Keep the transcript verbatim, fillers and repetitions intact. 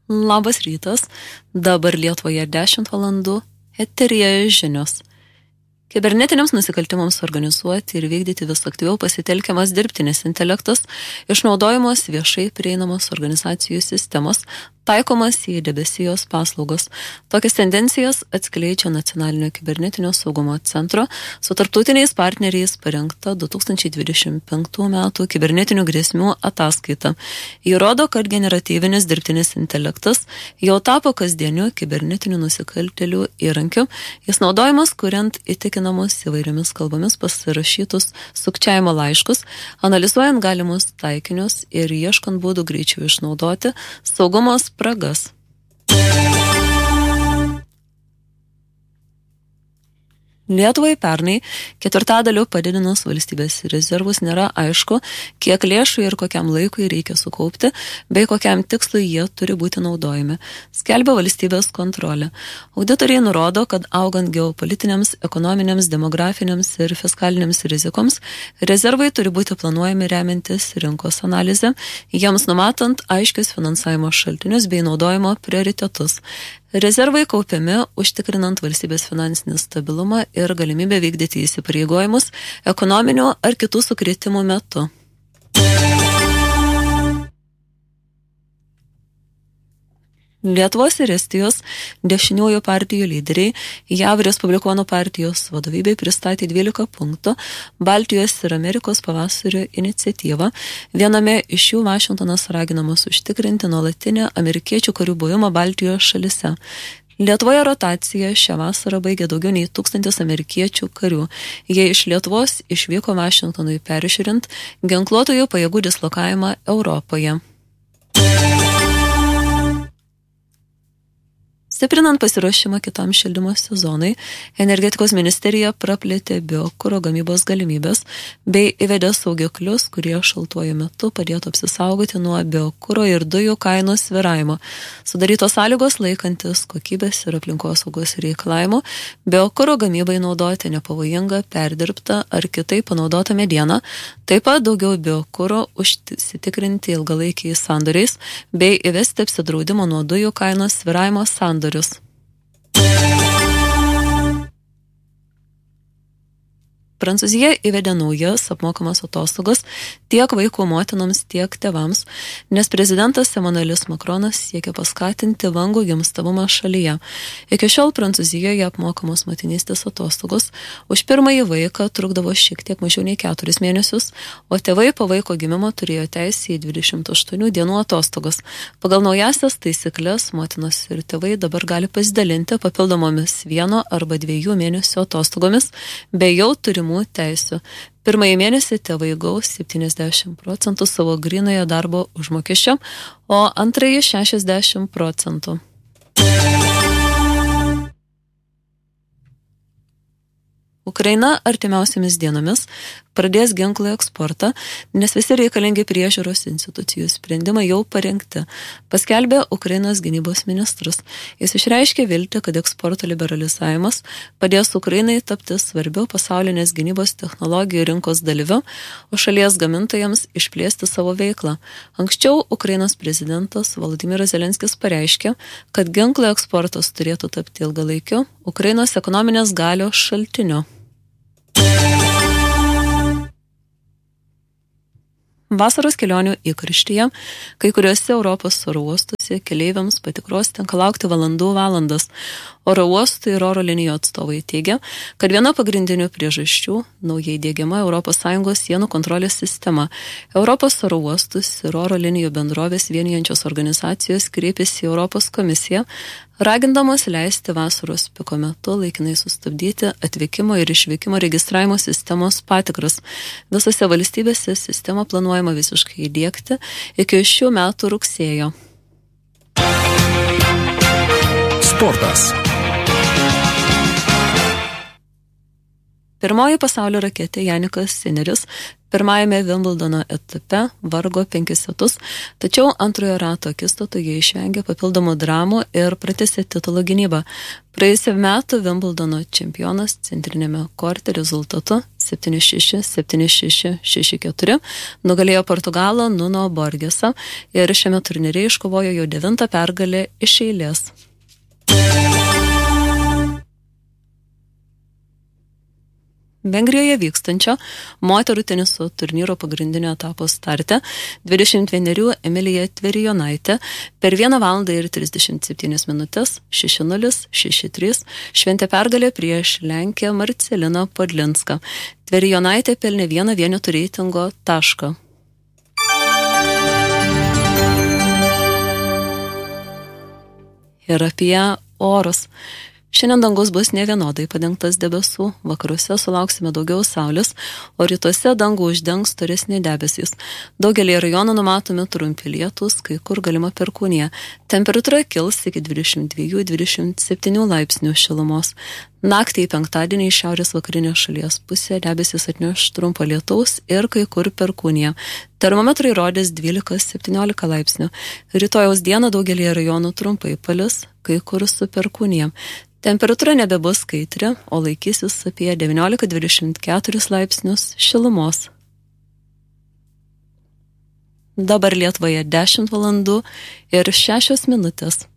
Labas rytas, dabar Lietuvoje dešimt valandų, eteryje žinios. Kibernetiniams nusikaltimams organizuoti ir vykdyti vis aktyviau pasitelkiamas dirbtinis intelektas, išnaudojamos viešai prieinamos organizacijų sistemos, taikomas į debesijos paslaugos. Tokias tendencijas atskleidžia Nacionalinio kibernetinio saugumo centro su tarptautiniais partneriais parengta du tūkstančiai dvidešimt penktų metų kibernetinių grėsmių ataskaita. Ji rodo, kad generatyvinis dirbtinis intelektas jau tapo kasdieniu kibernetinių nusikaltėlių įrankiu. Jis naudojamas kuriant įtikinamus įvairiomis kalbomis pasirašytus sukčiavimo laiškus, analizuojant galimus taikinius ir ieškant būdų greičiau išnaudoti saugumo spragas. Lietuvai pernai ketvirtadaliu padidinus valstybės rezervus nėra aišku, kiek lėšų ir kokiam laikui reikia sukaupti, bei kokiam tikslui jie turi būti naudojami, skelbia valstybės kontrolė. Auditoriai nurodo, kad augant geopolitiniams, ekonominiams, demografiniams ir fiskaliniams rizikoms, rezervai turi būti planuojami remiantis rinkos analizę, jiems numatant aiškius finansavimo šaltinius bei naudojimo prioritetus. Rezervai kaupiami užtikrinant valstybės finansinį stabilumą ir galimybę vykdyti įsipareigojimus ekonominių ar kitų sukrėtimų metu. Lietuvos ir Estijos dešiniųjų partijų lyderiai J A V Respublikonų partijos vadovybei pristatė dvylika punktų Baltijos ir Amerikos pavasario iniciatyvą. Viename iš jų Vašingtonas raginamas užtikrinti nuolatinį amerikiečių karių buvimą Baltijos šalise. Lietuvoje rotaciją šią vasarą baigė daugiau nei tūkstantis amerikiečių karių. Jie iš Lietuvos išvyko Vašingtonui peržiūrint ginkluotojų pajėgų dislokavimą Europoje. Stiprinant pasiruošimą kitam šildymo sezonui, energetikos ministerija praplėtė biokuro gamybos galimybės bei įvedė saugiklius, kurie šaltuoju metu padėtų apsisaugoti nuo biokuro ir dujų kainų svyravimo. Sudarytos sąlygos laikantis kokybės ir aplinkosaugos reikalavimų, biokuro gamybai naudoti nepavojingą, perdirbtą ar kitaip panaudotą medieną, taip pat daugiau biokuro užsitikrinti ilgalaikiais sandoriais bei įvesti apsidraudimo nuo dujų kainos svyravimo sandorius. Prancūzija įvedė naujas apmokamas atostogas tiek vaikų motinoms, tiek tėvams, nes prezidentas Emanuelis Makronas siekia paskatinti vangų gimstamumą šalyje. Iki šiol Prancūzijoje apmokamos motinystės atostogos už pirmąjį vaiką trukdavo šiek tiek mažiau nei keturis mėnesius, o tėvai po vaiko gimimo turėjo teisę į dvidešimt aštuonių dienų atostogas. Pagal naujasias taisyklės motinos ir tėvai dabar gali pasidalinti papildomomis vieno arba dviejų mėnesių atostogomis, bei jau turimų teisių. Pirmąjį mėnesį tėvai gaus septyniasdešimt procentų savo grynojo darbo užmokesčio, o antrąjį šešiasdešimt procentų. Ukraina artimiausiamis dienomis pradės ginklų eksportą, nes visi reikalingi priežiūros institucijų sprendimai jau parengti, paskelbė Ukrainos gynybos ministras. Jis išreiškė viltį, kad eksporto liberalizavimas padės Ukrainai tapti svarbiau pasaulinės gynybos technologijų rinkos dalyviu, o šalies gamintojams išplėsti savo veiklą. Anksčiau Ukrainos prezidentas Volodymyras Zelenskis pareiškė, kad ginklų eksportas turėtų tapti ilgalaikiu Ukrainos ekonominės galios šaltiniu. Vasaros kelionių įkarštyje, kai kuriuose Europos oro uostuose keleiviams patikros tenka laukti valandų valandas. Oro uostų ir oro linijų atstovai teigia, kad viena pagrindinių priežasčių naujai diegiama Europos Sąjungos sienų kontrolės sistema. Europos oro uostus ir oro linijų bendrovės vienijančios organizacijos kreipėsi į Europos komisiją, ragindamos leisti vasaros piko metu laikinai sustabdyti atvykimo ir išvykimo registravimo sistemos patikras. Visose valstybėse sistemą planuojama visiškai įdiegti iki šių metų rugsėjo. Sportas. Pirmoji pasaulio raketė Janikas Sinneris pirmajame Wimbledono etape vargo penkis setus, tačiau antrojo rato akistatoje išvengė papildomų dramų ir pratęsė titulo gynybą. Praėjusią metų Wimbledono čempionas centrinėme korte rezultatu septyni šeši, septyni šeši, šeši keturi nugalėjo Portugalą Nuno Borgesą ir šiame turnyre iškovojo jo devintą pergalę iš eilės. Vengrijoje vykstančio moterų teniso turnyro pagrindinio etapo starte dvidešimt vienerių Emilija Tverijonaitė per vieną valandą ir trisdešimt septynias minutės šeši nulis, šeši trys šventė pergalę prieš Lenkę Marceliną Podlinską. Tverijonaitė pelnė vieną vienetų reitingo tašką. Ir apie orus. Šiandien dangus bus nevienodai padengtas debesų, vakaruose sulauksime daugiau saulės, o rytuose dangų uždengs storesni debesys. Daugelį rajonų numatomi trumpi lietūs, kai kur galima perkūnija. Temperatūra kils iki dvidešimt dviejų iki dvidešimt septynių laipsnių šilumos. Naktį į penktadienį iš šiaurės vakarinio šalies pusė debesys atneš trumpo lietaus ir kai kur perkūnija. Termometrai rodys dvylika septyniolika laipsnių. Rytojaus dieną daugelį rajonų trumpai palis, kai kur su perkūnija. Temperatūra nebebus skaitri, o laikysis apie devyniolika dvidešimt keturis laipsnius šilumos. Dabar Lietuvoje dešimt valandų ir šešios minutės.